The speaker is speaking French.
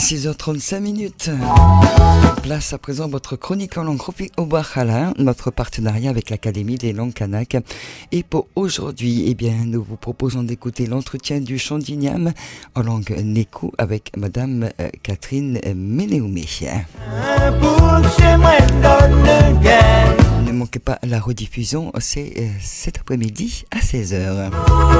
6h35. Place à présent votre chronique en langue au Bahala, notre partenariat avec l'Académie des langues kanak. Et pour aujourd'hui, eh bien, nous vous proposons d'écouter l'entretien du chant d'igname en langue Neku avec Madame Catherine Meneoumé. Ne manquez pas la rediffusion, c'est cet après-midi à 16h.